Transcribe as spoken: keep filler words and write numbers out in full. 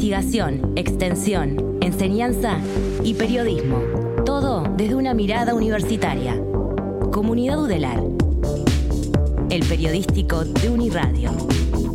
Investigación, extensión, enseñanza y periodismo. Todo desde una mirada universitaria. Comunidad Udelar. El periodístico de Uniradio.